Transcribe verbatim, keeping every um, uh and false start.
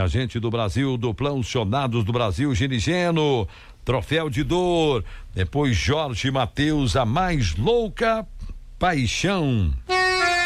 minha gente do Brasil, Duplão Cionados do Brasil, Ginigeno, Troféu de Dor, depois Jorge Mateus, a mais louca paixão.